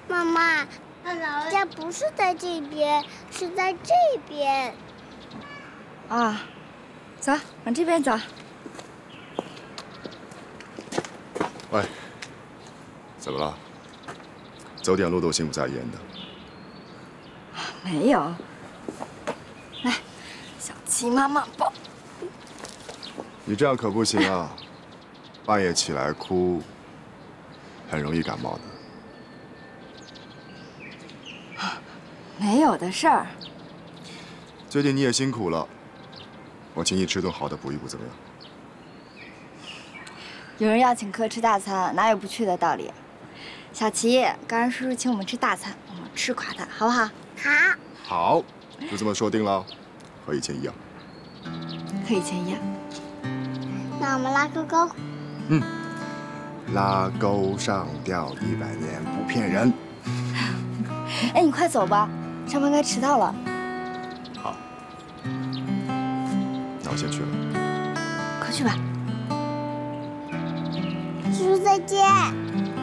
妈妈，家不是在这边，是在这边。 啊，走，往这边走。 喂，怎么了？走点路都心不在焉的。 没有。来，小琪妈妈抱。 你这样可不行啊，半夜起来哭，很容易感冒的。 没有的事儿。 最近你也辛苦了，我请你吃顿好的补一补，怎么样？ 有人要请客吃大餐，哪有不去的道理？小琪，刚才叔叔请我们吃大餐，我们吃垮他，好不好？ 好。 好，就这么说定了，和以前一样。 和以前一样。 那我们拉勾勾。 拉钩上吊100年不骗人。 哎，你快走吧，上班该迟到了。 好，那我先去了。 快去吧。 叔叔再见。